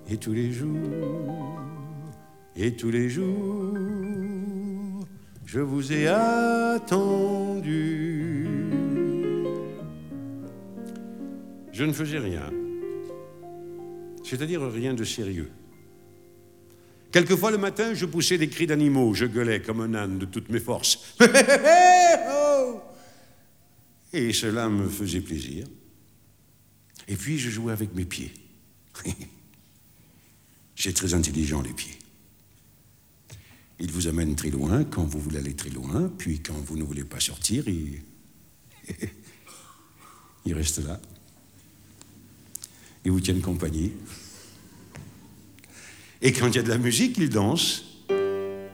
Et tous les jours, et tous les jours, je vous ai attendu. Je ne faisais rien, c'est-à-dire rien de sérieux. Quelquefois le matin, je poussais des cris d'animaux, je gueulais comme un âne de toutes mes forces. Et cela me faisait plaisir. Et puis je jouais avec mes pieds. C'est très intelligent, les pieds. Ils vous amènent très loin quand vous voulez aller très loin, puis quand vous ne voulez pas sortir, ils restent là. Ils vous tiennent compagnie. Et quand il y a de la musique, ils dansent.